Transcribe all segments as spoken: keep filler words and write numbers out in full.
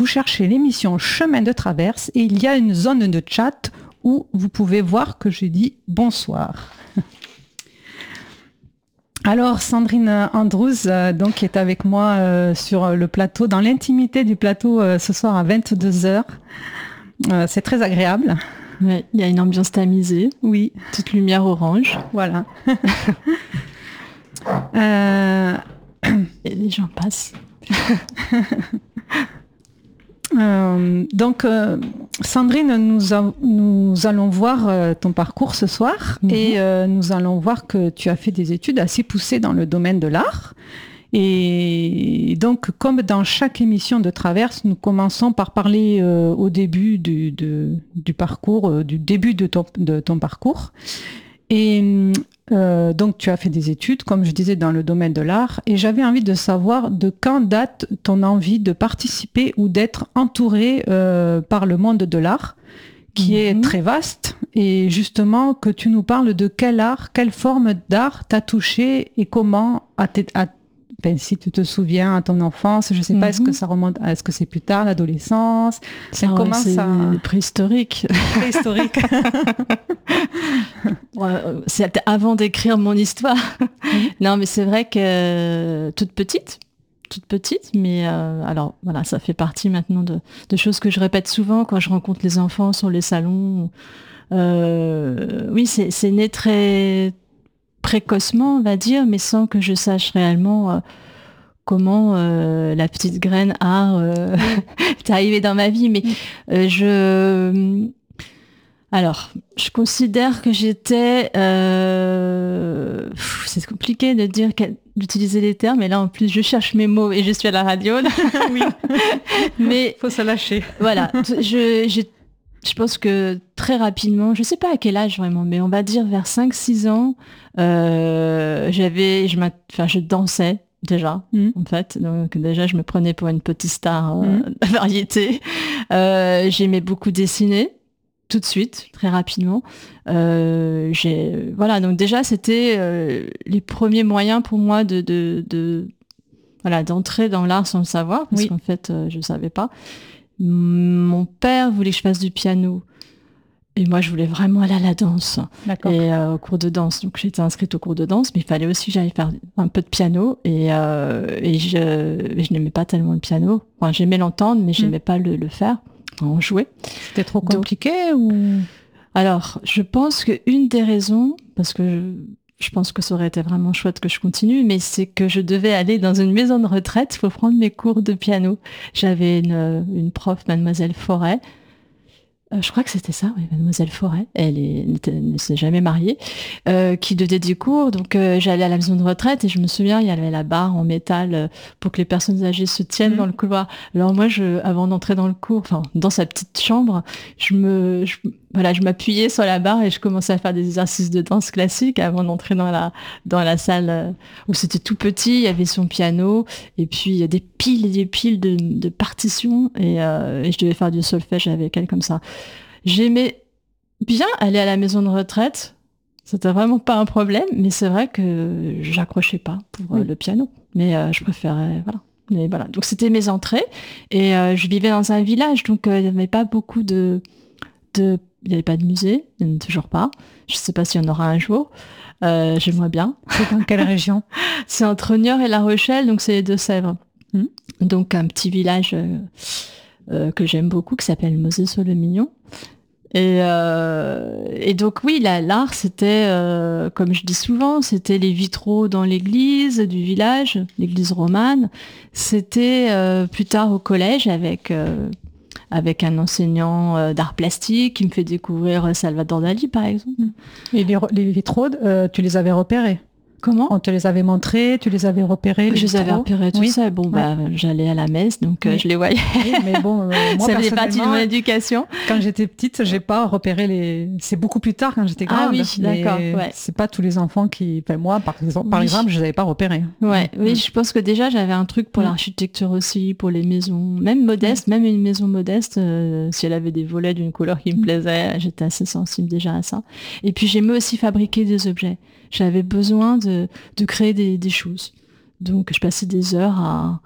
vous cherchez l'émission Chemin de traverse et il y a une zone de chat où vous pouvez voir que j'ai dit bonsoir. Alors Sandrine Andrews, euh, donc, qui est avec moi euh, sur le plateau, dans l'intimité du plateau euh, ce soir à vingt-deux heures. Euh, c'est très agréable. Ouais, il y a une ambiance tamisée. Oui. Toute lumière orange. Voilà. euh... Et les gens passent. Euh, donc, euh, Sandrine, nous, a, nous allons voir euh, ton parcours ce soir mm-hmm. et euh, nous allons voir que tu as fait des études assez poussées dans le domaine de l'art. Et donc, comme dans chaque émission de Traverse, nous commençons par parler euh, au début du, de, du parcours, euh, du début de ton, de ton parcours. Et euh, donc, tu as fait des études, comme je disais, dans le domaine de l'art. Et j'avais envie de savoir de quand date ton envie de participer ou d'être entourée euh, par le monde de l'art, qui mm-hmm. est très vaste. Et justement, que tu nous parles de quel art, quelle forme d'art t'a touché et comment a t- a Ben, si tu te souviens à ton enfance, je ne sais pas, mm-hmm. est-ce que ça remonte, est-ce que c'est plus tard, l'adolescence? Ça, ben, comment c'est ça... préhistorique. Préhistorique. Ouais, c'est avant d'écrire mon histoire. Mm-hmm. Non, mais c'est vrai que toute petite, toute petite, mais euh, alors voilà, ça fait partie maintenant de, de choses que je répète souvent quand je rencontre les enfants sur les salons. Euh, oui, c'est, c'est né très précocement, on va dire, mais sans que je sache réellement euh, comment euh, la petite graine a euh, est arrivée dans ma vie. Mais euh, je... Alors, je considère que j'étais... Euh... Pff, c'est compliqué de dire d'utiliser les termes, mais là, en plus, je cherche mes mots et je suis à la radio. Oui, mais faut se lâcher. Voilà, je, j'ai Je pense que très rapidement, je ne sais pas à quel âge vraiment, mais on va dire vers cinq six ans, euh, j'avais, je, enfin, je dansais déjà, mmh. en fait. Donc déjà, je me prenais pour une petite star euh, mmh. de variété. Euh, j'aimais beaucoup dessiner, tout de suite, très rapidement. Euh, j'ai, voilà, donc déjà, c'était euh, les premiers moyens pour moi de, de, de, voilà, d'entrer dans l'art sans le savoir, parce oui. qu'en fait, euh, je ne savais pas. Mon père voulait que je fasse du piano et moi je voulais vraiment aller à la danse. D'accord. Et euh, au cours de danse, donc j'étais inscrite au cours de danse, mais il fallait aussi que j'aille faire un peu de piano et, euh, et je, je n'aimais pas tellement le piano. Enfin, j'aimais l'entendre, mais j'aimais mmh. pas le, le faire, en jouer. C'était trop compliqué donc, ou alors je pense qu'une des raisons, parce que je, je pense que ça aurait été vraiment chouette que je continue, mais c'est que je devais aller dans une maison de retraite pour prendre mes cours de piano. J'avais une, une prof, Mademoiselle Forêt. Euh, je crois que c'était ça, oui, Mademoiselle Forêt. Elle est, ne s'est jamais mariée, euh, qui donnait des cours. Donc, euh, j'allais à la maison de retraite et je me souviens, il y avait la barre en métal euh, pour que les personnes âgées se tiennent mmh. dans le couloir. Alors moi, je, avant d'entrer dans le cours, enfin, dans sa petite chambre, je me, je, voilà, je m'appuyais sur la barre et je commençais à faire des exercices de danse classique avant d'entrer dans la, dans la salle euh, où c'était tout petit. Il y avait son piano et puis il y a des piles et des piles de, de partitions et, euh, et je devais faire du solfège avec elle comme ça. J'aimais bien aller à la maison de retraite, c'était vraiment pas un problème, mais c'est vrai que j'accrochais pas pour oui. euh, le piano. Mais euh, je préférais, voilà. Mais voilà, donc c'était mes entrées et euh, je vivais dans un village, donc il euh, n'y avait pas beaucoup de, de, il n'y avait pas de musée, toujours pas. Je sais pas s'il y en aura un jour. Euh, j'aimerais bien. C'est dans quelle région? C'est entre Niort et La Rochelle, donc c'est les Deux-Sèvres. Mmh. Donc un petit village. Euh, Euh, que j'aime beaucoup, qui s'appelle Mosée-sur-le-Mignon. Et, euh, et donc oui, là, l'art, c'était, euh, comme je dis souvent, c'était les vitraux dans l'église du village, l'église romane. C'était euh, plus tard au collège avec, euh, avec un enseignant euh, d'art plastique qui me fait découvrir Salvador Dali, par exemple. Et les, les vitraux, euh, tu les avais repérés? Comment? On te les avait montrés, tu les avais repérés? Je les avais repérés tout oui. ça. Bon, ouais. bah, j'allais à la messe, donc oui. euh, je les voyais. Oui, mais bon, euh, moi, ça faisait partie de mon éducation. Quand j'étais petite, j'ai pas repéré les. C'est beaucoup plus tard quand j'étais grande. Ah oui, d'accord. Ouais. C'est pas tous les enfants qui. Enfin, moi, par exemple, par oui. exemple, je les avais pas repérés. Ouais, mmh. oui, je pense que déjà j'avais un truc pour mmh. l'architecture aussi, pour les maisons, même modestes, mmh. même une maison modeste, euh, si elle avait des volets d'une couleur qui me mmh. plaisait, j'étais assez sensible déjà à ça. Et puis j'aimais aussi fabriquer des objets. J'avais besoin de, de créer des, des choses. Donc, je passais des heures à,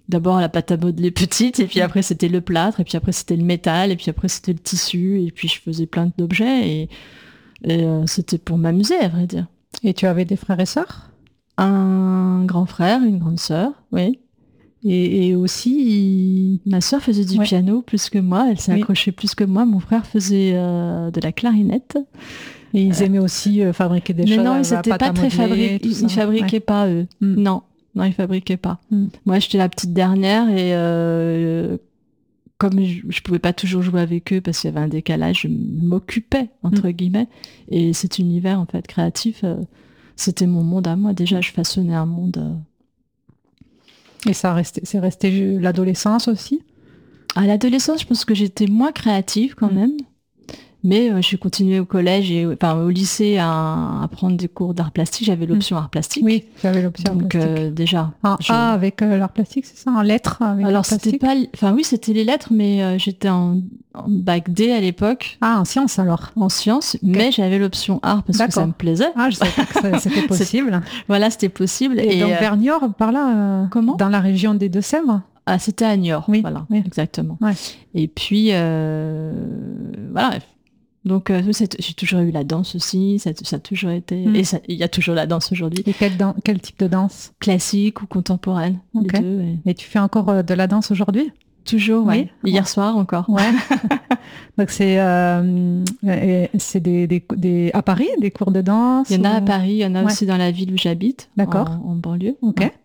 d'abord la pâte à modeler petite, et puis après c'était le plâtre, et puis après c'était le métal, et puis après c'était le tissu, et puis je faisais plein d'objets, et, et euh, c'était pour m'amuser, à vrai dire. Et tu avais des frères et sœurs? Un grand frère, une grande sœur, oui. Et, et aussi, il... ma sœur faisait du ouais. piano plus que moi, elle s'est oui. accrochée plus que moi. Mon frère faisait euh, de la clarinette. Et ils aimaient aussi euh, fabriquer des mais choses. Mais non, ils n'étaient pas très fabriqués. Ils ne fabriquaient ouais. pas, eux. Mm. Non, non, ils ne fabriquaient pas. Mm. Moi, j'étais la petite dernière et euh, comme je ne pouvais pas toujours jouer avec eux parce qu'il y avait un décalage, je m'occupais, entre mm. guillemets. Et cet univers, en fait, créatif, euh, c'était mon monde à moi. Déjà, je façonnais un monde... Euh, Et ça resté, c'est resté l'adolescence aussi? À l'adolescence, je pense que j'étais moins créative quand mmh. même. Mais euh, j'ai continué au collège et enfin au lycée à, à prendre des cours d'art plastique. J'avais l'option mmh. art plastique. Oui, j'avais l'option Donc art plastique. Euh, déjà. En je... A avec euh, l'art plastique, c'est ça? En lettres avec Alors l'art c'était plastique? pas, enfin oui, c'était les lettres, mais euh, j'étais en, en bac D à l'époque. Ah, en sciences alors? En sciences, okay. Mais j'avais l'option art parce D'accord. que ça me plaisait. Ah, je savais pas que c'était possible. Voilà, c'était possible. Et, et donc euh... vers Niort, par là, euh, comment? Dans la région des Deux-Sèvres? Ah, c'était à Niort. Oui, voilà, oui. exactement. Ouais. Et puis euh, voilà. Donc, euh, j'ai toujours eu la danse aussi, ça, ça a toujours été... Mmh. Et il y a toujours la danse aujourd'hui. Et quel, dan- quel type de danse? Classique ou contemporaine, okay. les deux. Et... et tu fais encore euh, de la danse aujourd'hui? Toujours, oui. Ouais. Hier soir encore. Ouais. Donc, c'est, euh, c'est des, des, des, à Paris, des cours de danse? Il y en a ou... à Paris, il y en a ouais. aussi dans la ville où j'habite. D'accord. En, en banlieue. Ok. Ouais.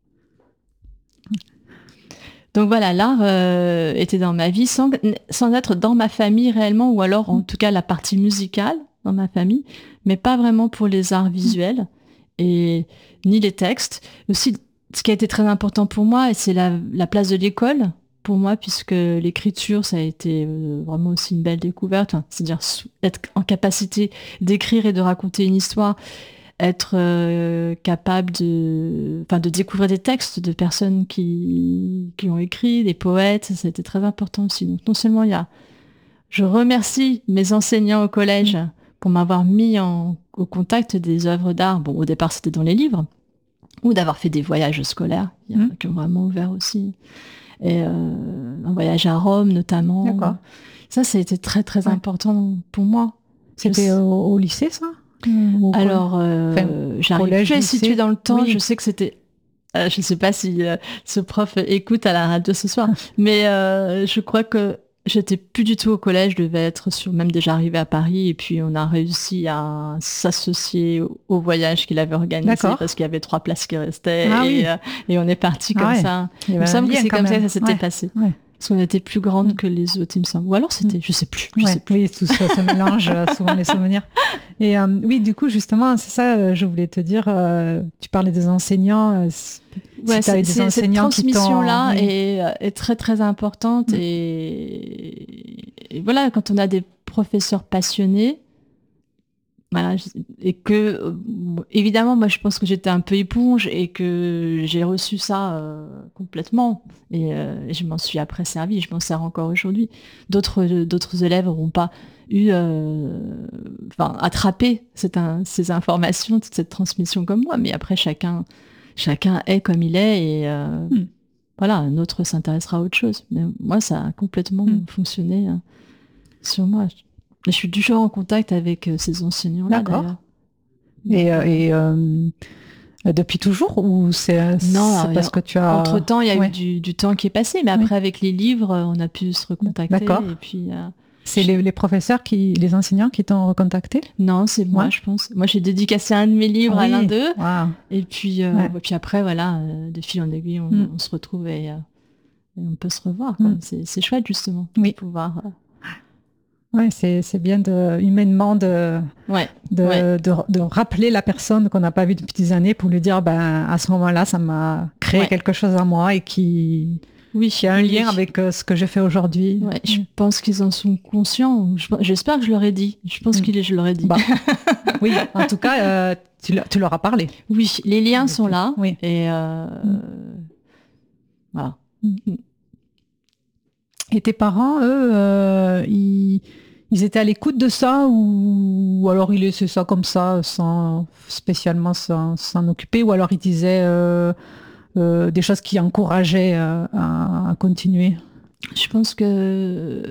Donc voilà, l'art euh, était dans ma vie sans, sans être dans ma famille réellement, ou alors en tout cas la partie musicale dans ma famille, mais pas vraiment pour les arts visuels et ni les textes. Aussi, ce qui a été très important pour moi, et c'est la, la place de l'école pour moi, puisque l'écriture, ça a été euh, vraiment aussi une belle découverte, hein, c'est-à-dire être en capacité d'écrire et de raconter une histoire, être euh, capable de, enfin, de découvrir des textes de personnes qui, qui ont écrit, des poètes, ça a été très important aussi. Donc non seulement il y a, je remercie mes enseignants au collège pour m'avoir mis en, au contact des œuvres d'art. Bon, au départ c'était dans les livres, ou d'avoir fait des voyages scolaires mmh. qui ont vraiment ouvert aussi. Et euh, un voyage à Rome notamment. D'accord. Ça, ça a été très très ouais. important pour moi. C'était je... au, au lycée, ça? Mmh, Alors, euh, enfin, j'arrive plus à situer dans le temps. Oui. Je sais que c'était... Euh, je ne sais pas si euh, ce prof écoute à la radio ce soir, mais euh, je crois que j'étais plus du tout au collège. Je devais être sur... Même déjà arrivée à Paris, et puis on a réussi à s'associer au, au voyage qu'il avait organisé. D'accord. Parce qu'il y avait trois places qui restaient. Ah, et, oui. euh, et on est parti comme ah, ouais. ça. Il me semble que c'est comme même. ça que ça s'était ouais. passé. Ouais. Parce qu'on était plus grande que les autres, il me semble. Ou alors c'était, je sais plus. Je ouais, sais plus. Oui, tout ça se mélange souvent les souvenirs. Et euh, oui, du coup, justement, c'est ça, euh, je voulais te dire, euh, tu parlais des enseignants. Euh, si ouais, c'est, des enseignants cette transmission-là qui est, est très, très importante. Mmh. Et, et voilà, quand on a des professeurs passionnés, voilà, et que, euh, évidemment, moi, je pense que j'étais un peu éponge et que j'ai reçu ça euh, complètement. Et, euh, et je m'en suis après servi, je m'en sers encore aujourd'hui. D'autres, d'autres élèves n'auront pas eu, euh, enfin, attrapé cette, un, ces informations, toute cette transmission comme moi. Mais après, chacun, chacun est comme il est et euh, mm. voilà, un autre s'intéressera à autre chose. Mais moi, ça a complètement mm. fonctionné hein, sur moi. Je suis toujours en contact avec euh, ces enseignants-là, D'accord. d'ailleurs. Et, et euh, depuis toujours ou c'est, non, c'est parce a, que tu as... Entre-temps, il y a ouais. eu du, du temps qui est passé, mais après, oui. avec les livres, on a pu se recontacter. D'accord. Et puis, euh, c'est les, les professeurs, qui, les enseignants qui t'ont recontacté? Non, c'est moi, ouais. je pense. Moi, j'ai dédicacé un de mes livres oui. à l'un d'eux. Wow. Et puis, euh, ouais. et puis après, voilà, euh, de fil en aiguille, on, mm. on se retrouve et, euh, et on peut se revoir. Quoi. Mm. C'est, c'est chouette, justement, oui. de pouvoir... Euh, Ouais, c'est, c'est bien de, humainement de, ouais, de, ouais. de, de rappeler la personne qu'on n'a pas vue depuis des années pour lui dire, ben, à ce moment-là, ça m'a créé ouais. quelque chose en moi et qui, oui, qui a un oui. lien avec euh, ce que je fais aujourd'hui. Ouais, je pense qu'ils en sont conscients. Je, j'espère que je leur ai dit. Je pense mmh. que je leur ai dit. Bah, oui, en tout cas, euh, tu, tu leur as parlé. Oui, les liens sont là. Oui. Et euh, mmh. voilà. Mmh. Et tes parents, eux, euh, ils, ils étaient à l'écoute de ça ou, ou alors ils laissaient ça comme ça, sans spécialement s'en, s'en occuper, ou alors ils disaient, euh, euh, des choses qui encourageaient euh, à, à continuer? Je pense que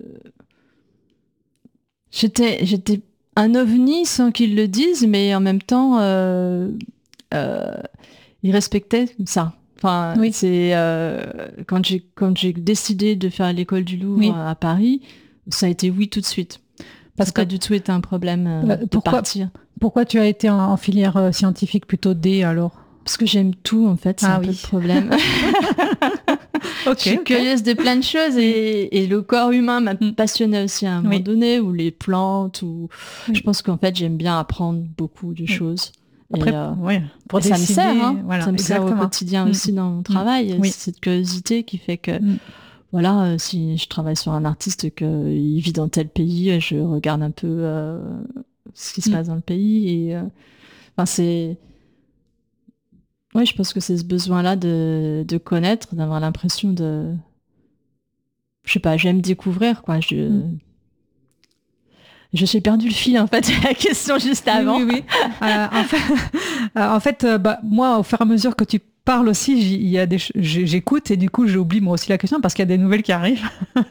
j'étais, j'étais un ovni sans qu'ils le disent, mais en même temps, euh, euh, ils respectaient ça. Enfin, Oui. c'est euh, quand j'ai quand j'ai décidé de faire l'école du Louvre Oui. à Paris, ça a été oui tout de suite. Parce que pas du tout été un problème euh, de pourquoi, partir. Pourquoi tu as été en, en filière euh, scientifique plutôt D alors? Parce que j'aime tout en fait, c'est ah, un oui. peu le problème. Okay, je suis okay. curieuse de plein de choses et, et le corps humain m'a mm. passionnée aussi à un moment oui. donné, ou les plantes, ou oui. je pense qu'en fait j'aime bien apprendre beaucoup de oui. choses. Après, et, euh, ouais, pour et ça me sert, hein. voilà, ça me exactement. sert au quotidien mmh. aussi dans mon travail. Oui. C'est cette curiosité qui fait que, mmh. voilà, euh, si je travaille sur un artiste qu'il vit dans tel pays, je regarde un peu euh, ce qui se mmh. passe dans le pays. Et, euh, enfin, c'est... Oui, je pense que c'est ce besoin-là de, de connaître, d'avoir l'impression de... Je sais pas, j'aime découvrir, quoi. Je... Mmh. Je suis perdu le fil en fait de la question juste avant. Oui, oui, oui. euh, en fait, euh, en fait euh, bah, moi, au fur et à mesure que tu parles aussi, il y a des, j'écoute et du coup, j'oublie moi aussi la question parce qu'il y a des nouvelles qui arrivent.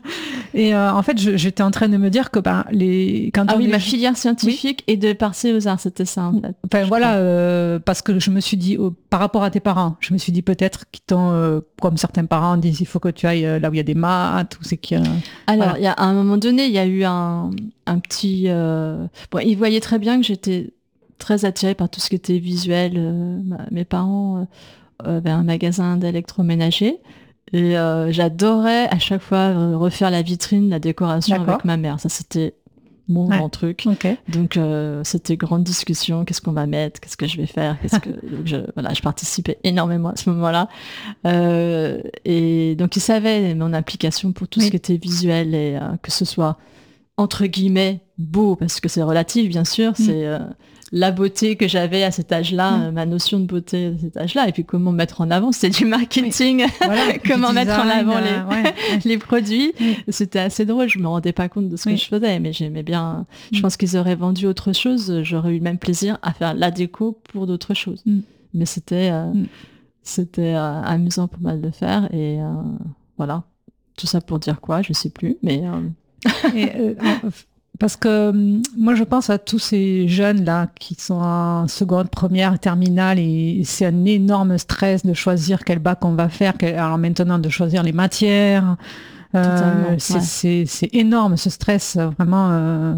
Et euh, en fait, je, j'étais en train de me dire que bah, les quand ah on oui, est... ma filière scientifique oui. et de passer aux arts, c'était ça en fait. Enfin voilà, euh, parce que je me suis dit euh, par rapport à tes parents, je me suis dit peut-être qu'ils t'ont, euh, comme certains parents disent, il faut que tu ailles euh, là où il y a des maths ou c'est qu'il y a. Alors, voilà. il y a à un moment donné, il y a eu un, un petit. Euh... Bon, ils voyaient très bien que j'étais très attirée par tout ce qui était visuel. Euh, mes parents euh, avaient un magasin d'électroménager. Et euh, j'adorais à chaque fois euh, refaire la vitrine, la décoration D'accord. avec ma mère. Ça, c'était mon ouais. grand truc. Okay. Donc, euh, c'était grande discussion. Qu'est-ce qu'on va mettre? Qu'est-ce que je vais faire? Qu'est-ce que... donc, je, voilà, je participais énormément à ce moment-là. Euh, et donc, ils savaient mon implication pour tout oui. ce qui était visuel et euh, que ce soit, entre guillemets, beau, parce que c'est relatif, bien sûr. Mm. C'est... Euh, la beauté que j'avais à cet âge-là, mmh. euh, ma notion de beauté à cet âge-là, et puis comment mettre en avant, c'était du marketing, oui. voilà, comment mettre design, en avant euh, les, ouais. les produits. Oui. C'était assez drôle, je me rendais pas compte de ce oui. que je faisais, mais j'aimais bien. Mmh. Je pense qu'ils auraient vendu autre chose, j'aurais eu le même plaisir à faire la déco pour d'autres choses. Mmh. Mais c'était, euh, mmh. c'était euh, amusant pour moi de le faire, et euh, voilà. Tout ça pour dire quoi, je sais plus, mais... Euh... et, euh, Parce que moi, je pense à tous ces jeunes-là qui sont en seconde, première, terminale, et c'est un énorme stress de choisir quel bac on va faire, alors maintenant de choisir les matières. Euh, c'est, ouais. c'est, c'est énorme ce stress, vraiment. Euh...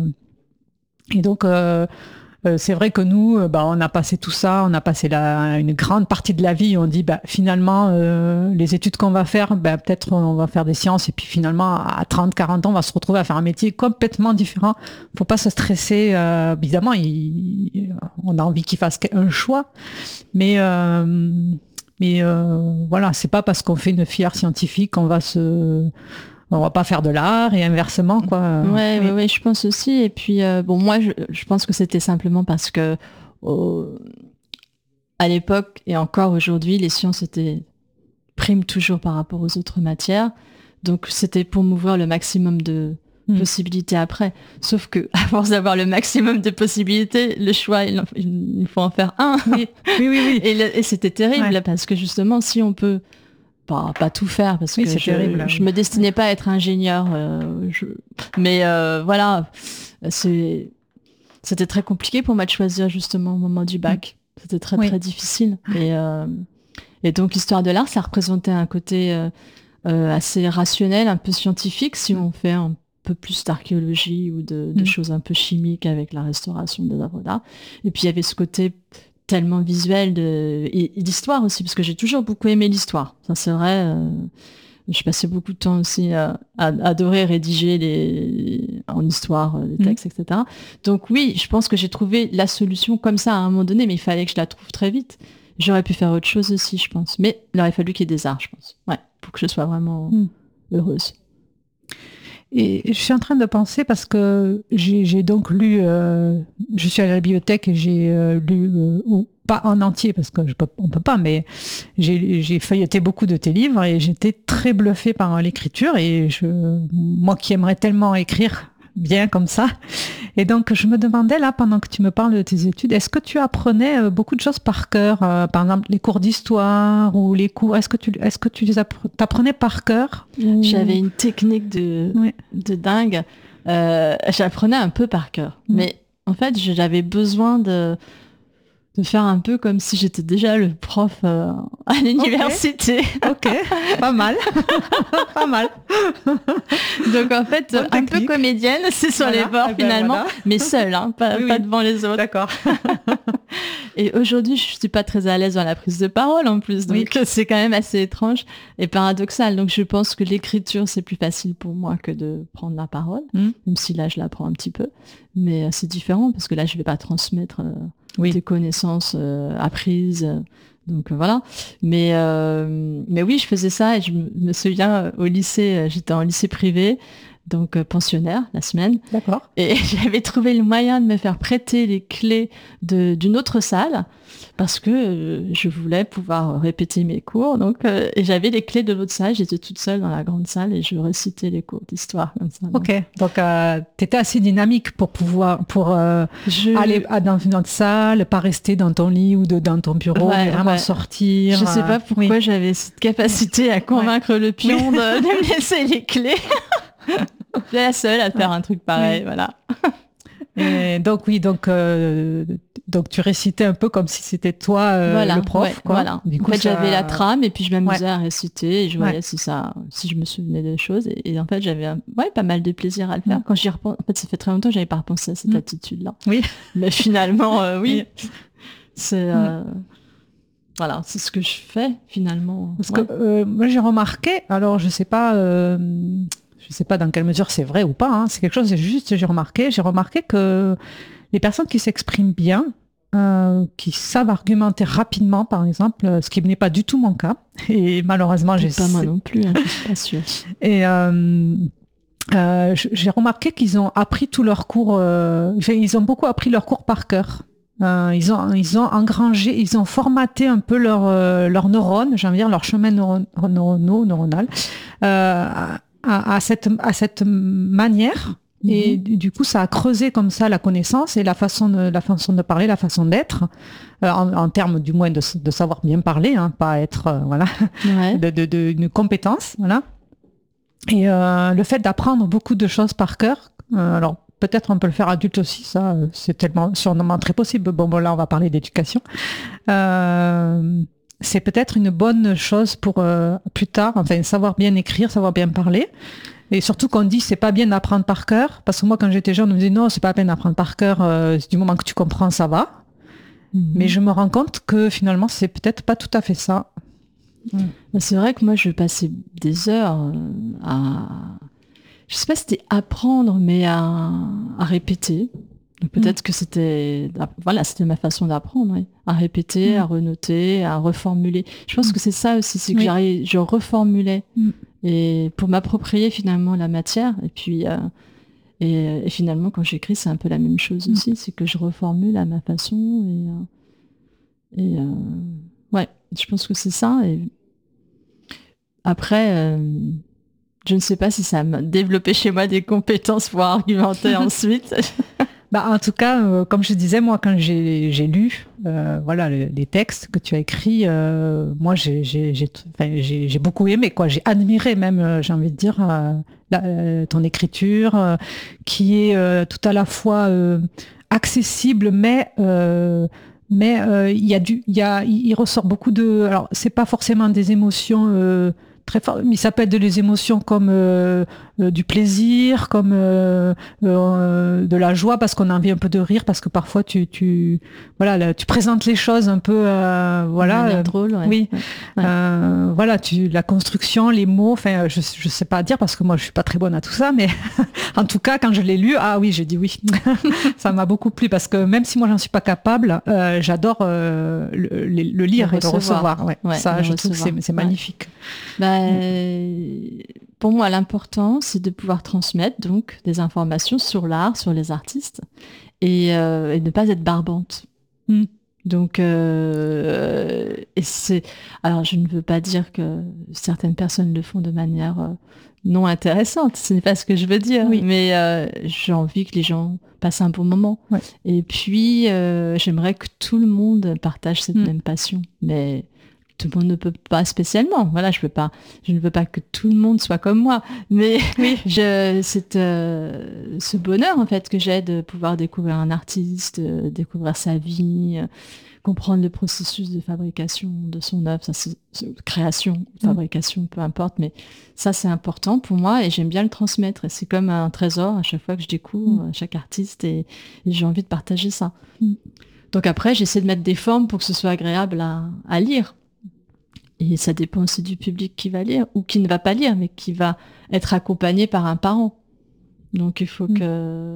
Et donc, euh, euh, c'est vrai que nous, euh, bah, on a passé tout ça, on a passé la, une grande partie de la vie, on dit bah, finalement, euh, les études qu'on va faire, bah, peut-être on va faire des sciences, et puis finalement, à trente, quarante ans, on va se retrouver à faire un métier complètement différent. Faut pas se stresser, euh, évidemment, il, on a envie qu'ils fassent un choix, mais, euh, mais euh, voilà, c'est pas parce qu'on fait une filière scientifique qu'on va se... on va pas faire de l'art et inversement, quoi. Ouais, oui, ouais, je pense aussi. Et puis, euh, bon, moi, je, je pense que c'était simplement parce que, euh, à l'époque et encore aujourd'hui, les sciences étaient priment toujours par rapport aux autres matières. Donc, c'était pour m'ouvrir le maximum de mmh. possibilités après. Sauf que, à force d'avoir le maximum de possibilités, le choix, il, il faut en faire un. Oui, oui, oui. oui. Et, le, et c'était terrible ouais. parce que justement, si on peut Pas, pas tout faire parce oui, que je, terrible, je oui. me destinais pas à être ingénieur, euh, je... mais euh, voilà, c'est... c'était très compliqué pour moi de choisir justement au moment du bac. Mmh. C'était très oui. très difficile. Et, euh... et donc l'histoire de l'art, ça représentait un côté euh, euh, assez rationnel, un peu scientifique, si on fait un peu plus d'archéologie ou de, de mmh. choses un peu chimiques avec la restauration des œuvres d'art. Et puis il y avait ce côté tellement visuel de... et, et d'histoire aussi, parce que j'ai toujours beaucoup aimé l'histoire. Ça, c'est vrai. Euh... Je passais beaucoup de temps aussi à, à adorer rédiger les... en histoire les textes, mmh. et cetera. Donc oui, je pense que j'ai trouvé la solution comme ça à un moment donné, mais il fallait que je la trouve très vite. J'aurais pu faire autre chose aussi, je pense. Mais il aurait fallu qu'il y ait des arts, je pense. Ouais, pour que je sois vraiment mmh. heureuse. Et je suis en train de penser parce que j'ai, j'ai donc lu, euh, je suis à la bibliothèque et j'ai euh, lu, euh, ou pas en entier parce que je peux, on peut pas, mais j'ai, j'ai feuilleté beaucoup de tes livres et j'étais très bluffée par l'écriture et je, moi qui aimerais tellement écrire, bien comme ça. Et donc, je me demandais là, pendant que tu me parles de tes études, est-ce que tu apprenais euh, beaucoup de choses par cœur, euh, par exemple les cours d'histoire ou les cours, est-ce que tu, est-ce que tu les apprenais par cœur ou... J'avais une technique de, oui. de dingue. Euh, j'apprenais un peu par cœur. Mmh. Mais en fait, j'avais besoin de... de faire un peu comme si j'étais déjà le prof euh, à l'université. Ok, okay. Pas mal. Pas mal. Donc en fait, bonne un technique. Peu comédienne, c'est sur voilà. les bords eh ben finalement, voilà. mais seule, hein, pas, oui, pas oui. devant les autres. D'accord. Et aujourd'hui, je suis pas très à l'aise dans la prise de parole en plus, donc oui. c'est quand même assez étrange et paradoxal. Donc je pense que l'écriture, c'est plus facile pour moi que de prendre la parole, mm. même si là, je l'apprends un petit peu. Mais euh, c'est différent parce que là, je vais pas transmettre... Euh, Oui. des connaissances euh, apprises, donc euh, voilà. Mais euh, mais oui, je faisais ça et je me souviens euh, au lycée, euh, j'étais en lycée privé, donc euh, pensionnaire la semaine. D'accord. Et j'avais trouvé le moyen de me faire prêter les clés de d'une autre salle parce que euh, je voulais pouvoir répéter mes cours. Donc euh, et j'avais les clés de l'autre salle. J'étais toute seule dans la grande salle et je récitais les cours d'histoire comme ça. Ok. Donc, donc euh, tu étais assez dynamique pour pouvoir pour euh, je... aller à, dans une autre salle, pas rester dans ton lit ou de, dans ton bureau, ouais, mais vraiment ouais. sortir. Je sais pas pourquoi oui. j'avais cette capacité à convaincre ouais. le pion oui. de, de me laisser les clés. J'étais la seule à faire ouais. un truc pareil, oui. voilà. Et donc oui, donc euh, donc tu récitais un peu comme si c'était toi euh, voilà, le prof, ouais, quoi. Voilà. Du en coup, fait, ça... j'avais la trame et puis je m'amusais ouais. à réciter et je voyais ouais. si ça, si je me souvenais des choses et, et en fait j'avais un... ouais pas mal de plaisir à le faire. Mm. Quand j'y repense, en fait, ça fait très longtemps que j'avais pas repensé à cette mm. attitude-là. Oui. Mais finalement, euh, oui, c'est euh... mm. voilà, c'est ce que je fais finalement. Parce ouais. que euh, moi j'ai remarqué, alors je sais pas. Euh... Je ne sais pas dans quelle mesure c'est vrai ou pas, hein. C'est quelque chose, c'est juste, j'ai remarqué, j'ai remarqué que les personnes qui s'expriment bien, euh, qui savent argumenter rapidement, par exemple, ce qui n'est pas du tout mon cas, et malheureusement, j'ai... Pas moi non plus, hein, je suis pas sûre. Et euh, euh, j'ai remarqué qu'ils ont appris tous leurs cours, euh, ils ont beaucoup appris leurs cours par cœur. Euh, ils ont, ils ont engrangé, ils ont formaté un peu leurs euh, leurs neurones, j'ai envie de dire, leur chemin neuro, neuro, neuronal, euh, À, à, cette, à cette manière mmh. et du, du coup ça a creusé comme ça la connaissance et la façon de, la façon de parler, la façon d'être euh, en, en termes du moins de, de savoir bien parler, hein, pas être euh, voilà ouais. de, de, de, une compétence voilà et euh, le fait d'apprendre beaucoup de choses par cœur euh, alors peut-être on peut le faire adulte aussi, ça c'est tellement sûrement très possible. Bon, bon là on va parler d'éducation. Euh, c'est peut-être une bonne chose pour euh, plus tard, enfin savoir bien écrire, savoir bien parler. Et surtout qu'on dit c'est pas bien d'apprendre par cœur, parce que moi quand j'étais jeune on me disait non c'est pas la peine d'apprendre par cœur, euh, du moment que tu comprends ça va. Mm-hmm. Mais je me rends compte que finalement c'est peut-être pas tout à fait ça. Mm. C'est vrai que moi je passais des heures à, je sais pas si c'était apprendre mais à, à répéter. Peut-être mmh. que c'était, voilà, c'était ma façon d'apprendre, oui. À répéter, mmh. à renoter, à reformuler. Je pense mmh. que c'est ça aussi, c'est que oui. j'arrive, je reformulais mmh. et pour m'approprier finalement la matière. Et puis, euh, et, et finalement, quand j'écris, c'est un peu la même chose mmh. aussi, c'est que je reformule à ma façon. Et, euh, et euh, ouais, je pense que c'est ça. Et après. Euh, je ne sais pas si ça m'a développé chez moi des compétences pour argumenter ensuite. Bah, en tout cas, euh, comme je disais, moi, quand j'ai, j'ai lu euh, voilà, les, les textes que tu as écrits, euh, moi, j'ai, j'ai, j'ai, enfin, j'ai, j'ai beaucoup aimé, quoi. J'ai admiré même, euh, j'ai envie de dire, euh, la, euh, ton écriture, euh, qui est euh, tout à la fois euh, accessible, mais... Euh, mais il euh, y a du, il y a, il ressort beaucoup de... Alors, c'est pas forcément des émotions... Euh, très fort, mais ça peut être des émotions comme euh, euh, du plaisir, comme euh, euh, de la joie parce qu'on a envie un peu de rire, parce que parfois tu, tu voilà, là, tu présentes les choses un peu, euh, voilà, euh, drôle, ouais. oui, ouais. Euh, voilà, tu, la construction, les mots, enfin, je, je sais pas dire parce que moi je suis pas très bonne à tout ça, mais en tout cas quand je l'ai lu, ah oui, j'ai dit oui, ça m'a beaucoup plu parce que même si moi j'en suis pas capable, euh, j'adore euh, le, le, le lire le et le recevoir, ouais. Ouais, ça, je recevoir. trouve que c'est, c'est magnifique. Ouais. Bah, pour moi, l'important, c'est de pouvoir transmettre donc des informations sur l'art, sur les artistes, et, euh, et ne pas être barbante. Mm. Donc, euh, et c'est. Alors, je ne veux pas dire que certaines personnes le font de manière euh, non intéressantes, ce n'est pas ce que je veux dire, oui. mais euh, j'ai envie que les gens passent un bon moment. Ouais. Et puis, euh, j'aimerais que tout le monde partage cette mm. même passion. Mais tout le monde ne peut pas spécialement. Voilà, je peux pas, je ne veux pas que tout le monde soit comme moi. Mais oui. je, c'est euh, ce bonheur, en fait, que j'ai de pouvoir découvrir un artiste, euh, découvrir sa vie, euh, comprendre le processus de fabrication de son œuvre, ça, c'est, c'est, création, fabrication, peu importe, mais ça c'est important pour moi et j'aime bien le transmettre. Et c'est comme un trésor à chaque fois que je découvre mm. chaque artiste et, et j'ai envie de partager ça. Mm. Donc après, j'essaie de mettre des formes pour que ce soit agréable à, à lire. Et ça dépend aussi du public qui va lire ou qui ne va pas lire, mais qui va être accompagné par un parent. Donc il faut mm. que...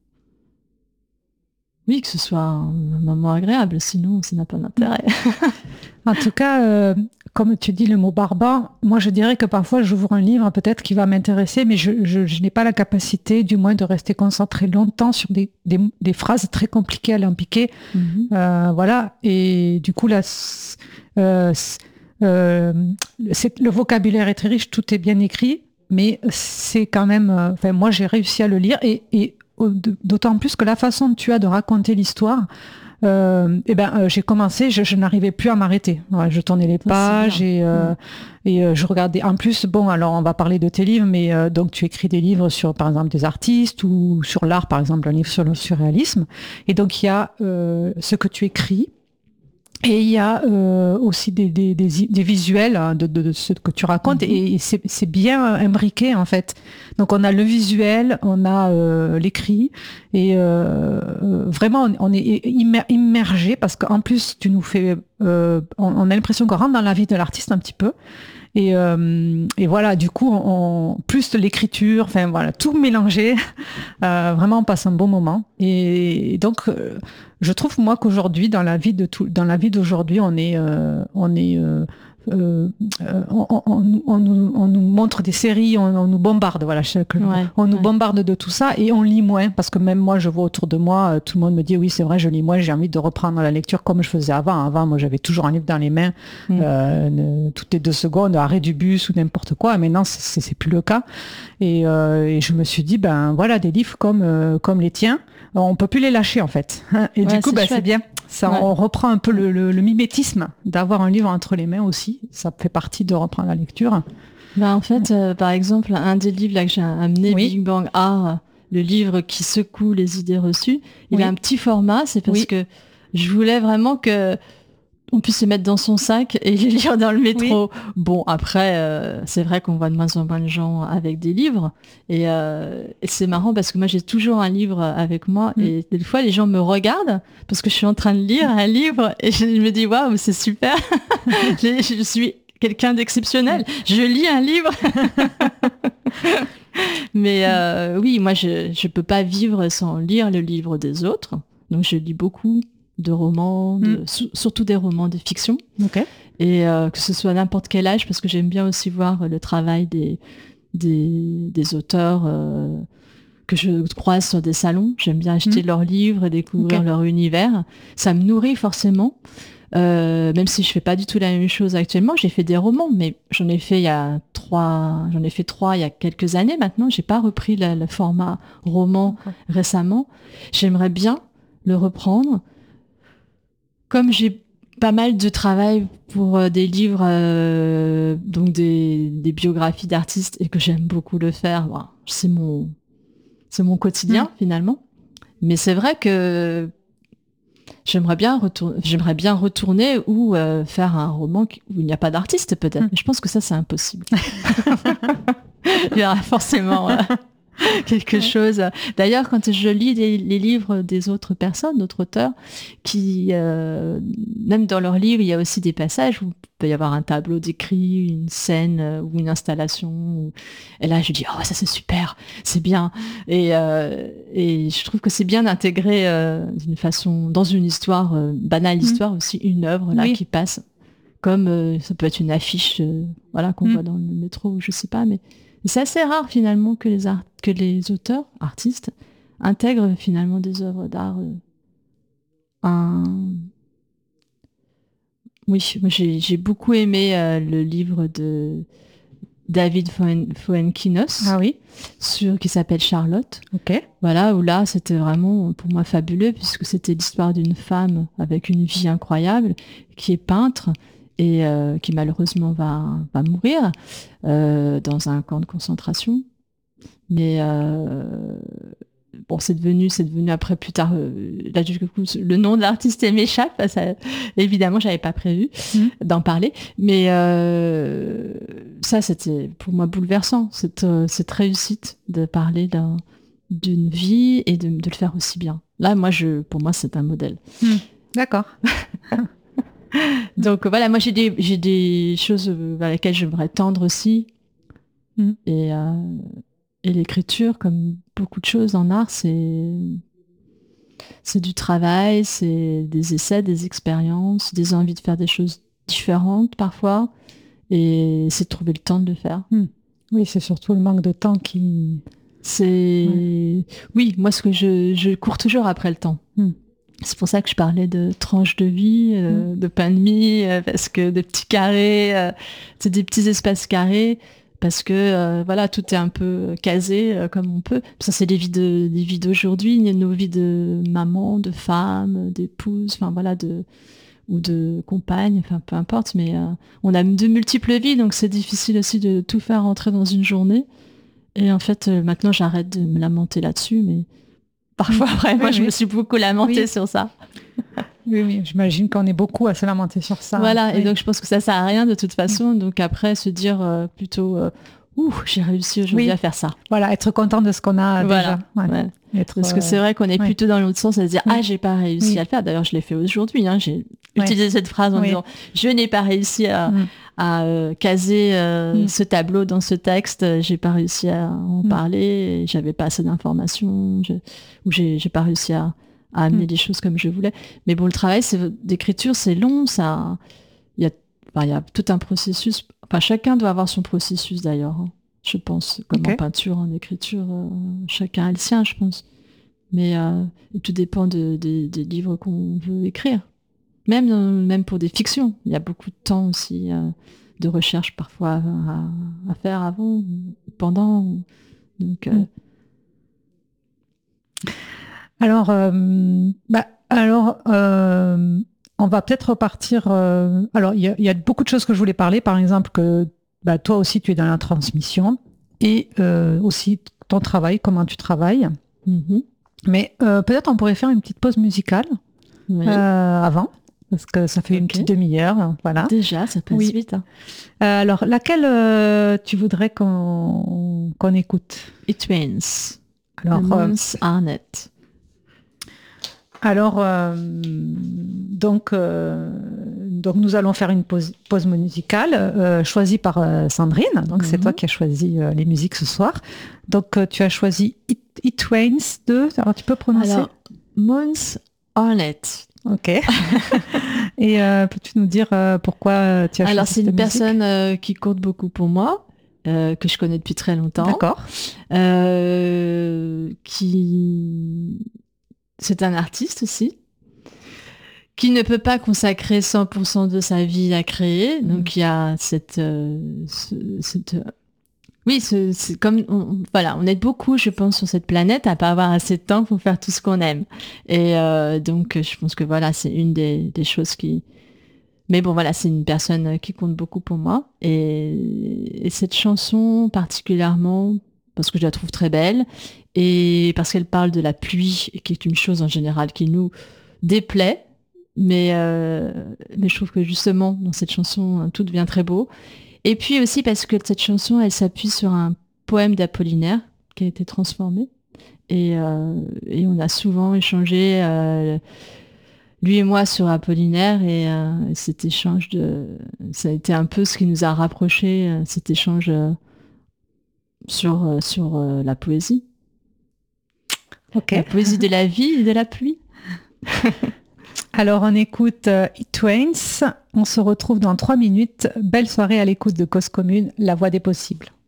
Oui, que ce soit un moment agréable, sinon ça n'a pas d'intérêt. En tout cas, euh, comme tu dis le mot barbare, moi je dirais que parfois j'ouvre un livre peut-être qui va m'intéresser, mais je, je, je n'ai pas la capacité du moins de rester concentrée longtemps sur des, des, des phrases très compliquées à l'impiquer. Mm-hmm. Euh, voilà, et du coup là, euh, euh, c'est, le vocabulaire est très riche, tout est bien écrit, mais c'est quand même... Enfin, euh, moi j'ai réussi à le lire et... et d'autant plus que la façon que tu as de raconter l'histoire, euh, eh ben, euh, j'ai commencé, je, je n'arrivais plus à m'arrêter. Ouais, je tournais les pages et, euh, mmh. et euh, je regardais. En plus, bon, alors on va parler de tes livres, mais euh, donc tu écris des livres sur, par exemple, des artistes ou sur l'art, par exemple, un livre sur le surréalisme. Et donc il y a euh, ce que tu écris. Et il y a euh, aussi des, des, des, des visuels de, de, de ce que tu racontes, mm-hmm. et c'est, c'est bien imbriqué en fait. Donc on a le visuel, on a euh, l'écrit, et euh, vraiment on, on est immergé parce qu'en plus tu nous fais, euh, on, on a l'impression qu'on rentre dans la vie de l'artiste un petit peu. Et, euh, et voilà, du coup, on, plus de l'écriture, enfin voilà, tout mélangé. Euh, vraiment, on passe un bon moment. Et, et donc, euh, je trouve moi qu'aujourd'hui, dans la vie de tout, dans la vie d'aujourd'hui, on est, euh, on est, euh, euh, on, on, on, on, nous, on nous montre des séries, on, on nous bombarde, voilà, chaque, ouais, on nous ouais. bombarde de tout ça et on lit moins parce que même moi, je vois autour de moi, tout le monde me dit oui, c'est vrai, je lis moins, j'ai envie de reprendre la lecture comme je faisais avant. Avant, moi, j'avais toujours un livre dans les mains, mm. euh, toutes les deux secondes, arrêt du bus ou n'importe quoi. Maintenant, c'est, c'est plus le cas. Et, euh, et je me suis dit, ben voilà, des livres comme euh, comme les tiens, on peut plus les lâcher en fait. Et ouais, du coup, c'est, ben, c'est bien. Ça, ouais. On reprend un peu le, le, le mimétisme d'avoir un livre entre les mains aussi. Ça fait partie de reprendre la lecture. Bah en fait, euh, par exemple, un des livres là que j'ai amené, oui. Big Bang Art, le livre qui secoue les idées reçues, il oui. a un petit format. C'est parce oui. que je voulais vraiment que on puisse se mettre dans son sac et les lire dans le métro. Oui. Bon, après, euh, c'est vrai qu'on voit de moins en moins de gens avec des livres. Et, euh, et c'est marrant parce que moi, j'ai toujours un livre avec moi. Mm. Et des fois, les gens me regardent parce que je suis en train de lire un livre. Et je me dis, waouh, c'est super. je, je suis quelqu'un d'exceptionnel. Je lis un livre. Mais euh, oui, moi, je ne peux pas vivre sans lire le livre des autres. Donc, je lis beaucoup de romans, de, mm. su- surtout des romans de fiction. Okay. Et euh, que ce soit à n'importe quel âge, parce que j'aime bien aussi voir le travail des, des, des auteurs euh, que je croise sur des salons. J'aime bien acheter mm. leurs livres et découvrir okay. leur univers. Ça me nourrit forcément, euh, même si je fais pas du tout la même chose actuellement. J'ai fait des romans, mais j'en ai fait il y a trois, j'en ai fait trois il y a quelques années maintenant. J'ai pas repris le, le format roman okay. récemment. J'aimerais bien le reprendre. Comme j'ai pas mal de travail pour euh, des livres, euh, donc des, des biographies d'artistes, et que j'aime beaucoup le faire, bon, c'est mon, c'est mon quotidien mmh. finalement. Mais c'est vrai que j'aimerais bien, retour- j'aimerais bien retourner ou euh, faire un roman où il n'y a pas d'artiste peut-être. Mmh. Mais je pense que ça, c'est impossible. Il y aura forcément... Euh, quelque chose. D'ailleurs, quand je lis des, les livres des autres personnes, d'autres auteurs, qui, euh, même dans leurs livres, il y a aussi des passages où il peut y avoir un tableau décrit, une scène euh, ou une installation. Où... Et là, je dis, oh, ça c'est super, c'est bien. Et, euh, et je trouve que c'est bien d'intégrer euh, d'une façon, dans une histoire, euh, banale mmh. histoire aussi, une œuvre là oui. qui passe. Comme euh, ça peut être une affiche euh, voilà, qu'on mmh. voit dans le métro, ou je sais pas, mais c'est assez rare finalement que les, art- que les auteurs, artistes, intègrent finalement des œuvres d'art. Euh, un... Oui, moi j'ai, j'ai beaucoup aimé euh, le livre de, David Fuenquinos, ah oui, sur, qui s'appelle Charlotte. Ok. Voilà, où là, c'était vraiment pour moi fabuleux, puisque c'était l'histoire d'une femme avec une vie incroyable, qui est peintre et euh, qui malheureusement va, va mourir euh, dans un camp de concentration. Mais euh, bon, c'est devenu, c'est devenu après plus tard, euh, là, du coup, le nom de l'artiste m'échappe, ça, évidemment, j'avais pas prévu mmh. d'en parler, mais euh, ça, c'était pour moi bouleversant, cette, cette réussite de parler d'un, d'une vie et de, de le faire aussi bien. Là, moi, je, pour moi, c'est un modèle. Mmh. D'accord. Donc voilà, moi, j'ai des, j'ai des choses vers lesquelles j'aimerais tendre aussi, mmh. et euh, Et l'écriture, comme beaucoup de choses en art, c'est c'est du travail, c'est des essais, des expériences, des envies de faire des choses différentes parfois, et c'est de trouver le temps de le faire. Mmh. Oui, c'est surtout le manque de temps qui... C'est... Ouais. Oui, moi, ce que je, je cours toujours après le temps. Mmh. C'est pour ça que je parlais de tranches de vie, euh, mmh. de pain de mie, euh, parce que des petits carrés, euh, c'est des petits espaces carrés, parce que euh, voilà, tout est un peu casé euh, comme on peut. Ça, c'est les vies de, les vies d'aujourd'hui, nos vies de maman, de femme, d'épouse, enfin voilà, de ou de compagne, enfin peu importe. Mais euh, on a de multiples vies, donc c'est difficile aussi de tout faire rentrer dans une journée. Et en fait, euh, maintenant, j'arrête de me lamenter là-dessus, mais parfois, après, oui, moi, oui. je me suis beaucoup lamentée oui. sur ça. Oui, oui, j'imagine qu'on est beaucoup à se lamenter sur ça. Voilà, oui. et donc je pense que ça sert à rien de toute façon. Donc après, se dire euh, plutôt, euh, ouh, j'ai réussi aujourd'hui oui. à faire ça. Voilà, être content de ce qu'on a voilà. déjà. Ouais. Ouais. Être, Parce que c'est vrai qu'on est ouais. plutôt dans l'autre sens à se dire, oui. ah, j'ai pas réussi oui. à le faire. D'ailleurs, je l'ai fait aujourd'hui. Hein. J'ai ouais. utilisé cette phrase en oui. disant, je n'ai pas réussi à, mm. à euh, caser euh, mm. ce tableau dans ce texte. J'ai pas réussi à en mm. parler. J'avais pas assez d'informations. Je, ou j'ai, j'ai pas réussi à à amener mmh. les choses comme je voulais. Mais bon, le travail c'est, d'écriture, c'est long, ça, il y a, enfin, y a tout un processus. Enfin, chacun doit avoir son processus d'ailleurs, hein, je pense. Comme okay. en peinture, en écriture, euh, chacun a le sien, je pense. Mais euh, tout dépend de, de, des livres qu'on veut écrire. Même, euh, même pour des fictions, il y a beaucoup de temps aussi euh, de recherche parfois à, à faire avant, pendant. Donc... Euh, mmh. Alors, euh, bah, alors euh, on va peut-être repartir. Euh, alors, il y, y a beaucoup de choses que je voulais parler. Par exemple, que bah, toi aussi, tu es dans la transmission et euh, aussi ton travail, comment tu travailles. Mm-hmm. Mais euh, peut-être on pourrait faire une petite pause musicale oui. euh, avant, parce que ça fait okay. une petite demi-heure. Voilà. Déjà, ça passe oui. vite. Hein. Euh, alors, laquelle euh, tu voudrais qu'on, qu'on écoute? It Rains. Alors, Mons Arnett. Alors, euh, donc, euh, donc, nous allons faire une pause, pause musicale euh, choisie par euh, Sandrine. Donc, mm-hmm. c'est toi qui as choisi euh, les musiques ce soir. Donc, euh, tu as choisi It, It Rains de... Alors, tu peux prononcer? Alors, Mons Arnett. Ok. Et euh, peux-tu nous dire euh, pourquoi tu as Alors, choisi c'est une musique? personne euh, qui compte beaucoup pour moi. Euh, que je connais depuis très longtemps. D'accord. Euh, qui... C'est un artiste aussi, qui ne peut pas consacrer cent pour cent de sa vie à créer. Mmh. Donc il y a cette... Euh, ce, cette oui, ce, c'est comme... On, voilà, on est beaucoup, je pense, sur cette planète à pas avoir assez de temps pour faire tout ce qu'on aime. Et euh, donc je pense que voilà, c'est une des, des choses qui... Mais bon, voilà, c'est une personne qui compte beaucoup pour moi. Et, et cette chanson particulièrement, parce que je la trouve très belle, et parce qu'elle parle de la pluie, qui est une chose en général qui nous déplaît, mais, euh, mais je trouve que justement, dans cette chanson, tout devient très beau. Et puis aussi parce que cette chanson, elle s'appuie sur un poème d'Apollinaire qui a été transformé. Et, euh, et on a souvent échangé... Euh, lui et moi sur Apollinaire et euh, cet échange de ça a été un peu ce qui nous a rapprochés, euh, cet échange euh, sur euh, sur euh, la poésie. Okay. La poésie de la vie et de la pluie. Alors on écoute euh, It Rains, on se retrouve dans trois minutes. Belle soirée à l'écoute de Cause Commune, la voix des possibles.